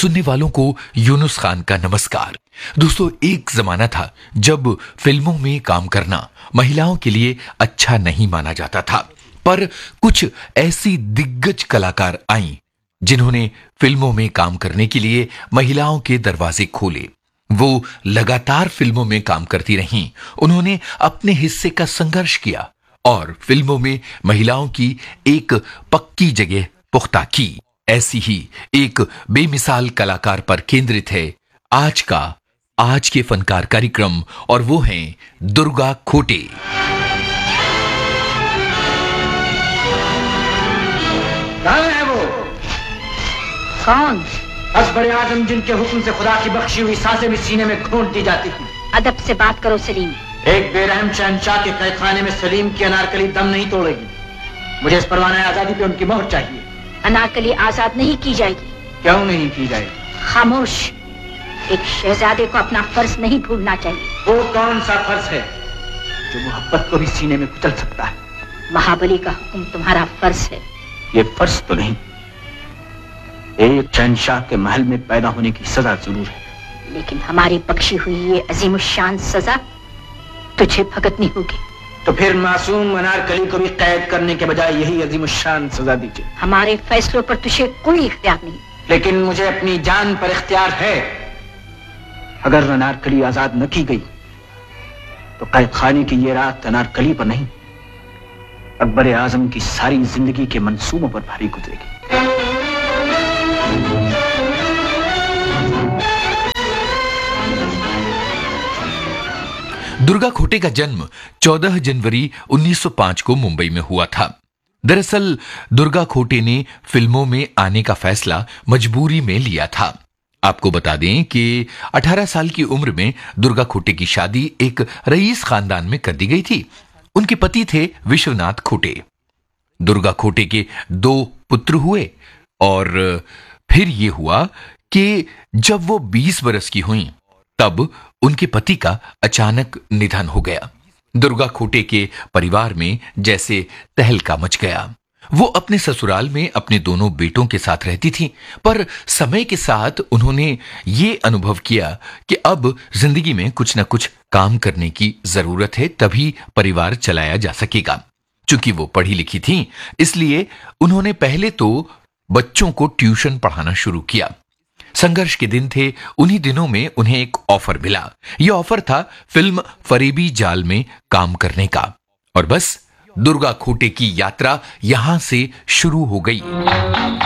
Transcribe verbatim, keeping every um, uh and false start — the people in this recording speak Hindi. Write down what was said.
सुनने वालों को यूनुस खान का नमस्कार। दोस्तों, एक जमाना था जब फिल्मों में काम करना महिलाओं के लिए अच्छा नहीं माना जाता था, पर कुछ ऐसी दिग्गज कलाकार आईं जिन्होंने फिल्मों में काम करने के लिए महिलाओं के दरवाजे खोले। वो लगातार फिल्मों में काम करती रहीं। उन्होंने अपने हिस्से का संघर्ष किया और फिल्मों में महिलाओं की एक पक्की जगह पुख्ता की। ऐसी ही एक बेमिसाल कलाकार पर केंद्रित है आज का आज के फनकार कार्यक्रम, और वो हैं दुर्गा खोटे। कौन है वो? कौन? अकबर आजम, जिनके हुक्म से खुदा की बख्शी हुई सांसें भी सीने में खोट दी जाती थी। अदब से बात करो सलीम। एक बेरहम शहंशाह के कैदखाने में सलीम की अनारकली दम नहीं तोड़ेगी। मुझे इस परवाना आजादी पे उनकी मोहर चाहिए। अनारकली आजाद नहीं की जाएगी। क्यों नहीं की जाएगी? खामोश। एक शहजादे को अपना फर्ज नहीं भूलना चाहिए। वो कौन सा फर्ज है जो मोहब्बत को भी सीने में कुचल सकता है? महाबली का हुक्म तुम्हारा फर्ज है। ये फर्ज तो नहीं, एक शहंशाह के महल में पैदा होने की सजा जरूर है। लेकिन हमारी बख्शी हुई ये अजीमुशान सजा तुझे भुगतनी होगी। तो फिर मासूम अनारकली को भी कैद करने के बजाय यही अजीमुशान सजा दीजिए। हमारे फैसलों पर तुझे कोई इख्तियार नहीं। लेकिन मुझे अपनी जान पर इख्तियार है। अगर अनारकली आजाद न की गई तो कैद खाने की ये रात अनारकली पर नहीं, अकबर आजम की सारी जिंदगी के मंसूबों पर भारी गुजरेगी। दुर्गा खोटे का जन्म चौदह जनवरी उन्नीस सौ पाँच को मुंबई में हुआ था। दरअसल दुर्गा खोटे ने फिल्मों में आने का फैसला मजबूरी में लिया था। आपको बता दें कि अठारह साल की उम्र में दुर्गा खोटे की शादी एक रईस खानदान में कर दी गई थी। उनके पति थे विश्वनाथ खोटे। दुर्गा खोटे के दो पुत्र हुए और फिर यह हुआ कि जब वो बीस बरस की हुई तब उनके पति का अचानक निधन हो गया। दुर्गा खोटे के परिवार में जैसे तहलका मच गया। वो अपने ससुराल में अपने दोनों बेटों के साथ रहती थी, पर समय के साथ उन्होंने ये अनुभव किया कि अब जिंदगी में कुछ न कुछ काम करने की जरूरत है, तभी परिवार चलाया जा सकेगा। चूंकि वो पढ़ी लिखी थी, इसलिए उन्होंने पहले तो बच्चों को ट्यूशन पढ़ाना शुरू किया। संघर्ष के दिन थे। उन्हीं दिनों में उन्हें एक ऑफर मिला। यह ऑफर था फिल्म फरेबी जाल में काम करने का, और बस दुर्गा खोटे की यात्रा यहां से शुरू हो गई।